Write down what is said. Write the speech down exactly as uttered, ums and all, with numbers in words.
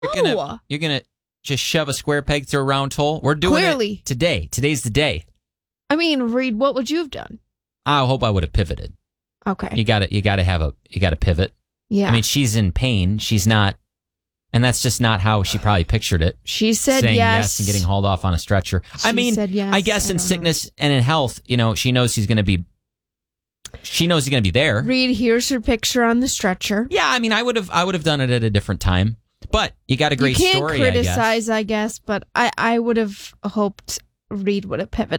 You're gonna, you're gonna just shove a square peg through a round hole. We're doing Clearly. it today. Today's the day. I mean, Reed, what would you have done? I hope I would have pivoted. Okay. You got to, you got to have a, you got to pivot. Yeah. I mean, she's in pain. She's not, and that's just not how she probably pictured it. She said saying yes. yes and getting hauled off on a stretcher. She I mean, said yes. I guess I in don't sickness and in health, you know, she knows he's going to be. She knows he's going to be there. Reed, here's her picture on the stretcher. Yeah, I mean, I would have, I would have done it at a different time. But you got a great you can't story. criticize, I guess. I guess, but I, I would have hoped Reed would have pivoted.